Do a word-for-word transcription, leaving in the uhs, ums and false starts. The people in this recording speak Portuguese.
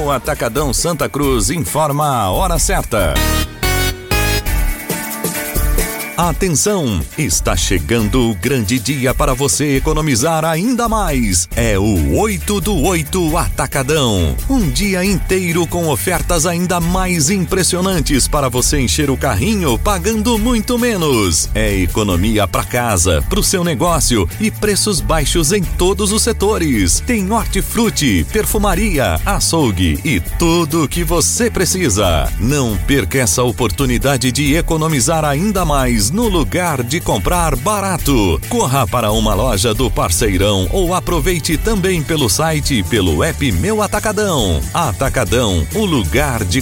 O Atacadão Santa Cruz informa a hora certa. Atenção, está chegando o grande dia para você economizar ainda mais. É o oito do oito Atacadão. Um dia inteiro com ofertas ainda mais impressionantes para você encher o carrinho pagando muito menos. É economia para casa, para o seu negócio e preços baixos em todos os setores. Tem hortifruti, perfumaria, açougue e tudo o que você precisa. Não perca essa oportunidade de economizar ainda mais no lugar de comprar barato. Corra para uma loja do Parceirão ou aproveite também pelo site e pelo app Meu Atacadão. Atacadão, o lugar de